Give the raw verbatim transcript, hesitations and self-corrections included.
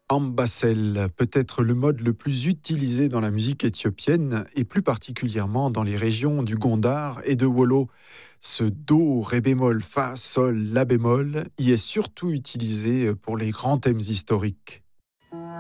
Ambassel, peut-être le mode le plus utilisé dans la musique éthiopienne et plus particulièrement dans les régions du Gondar et de Wollo. Ce do, ré bémol, fa, sol, la bémol y est surtout utilisé pour les grands thèmes historiques.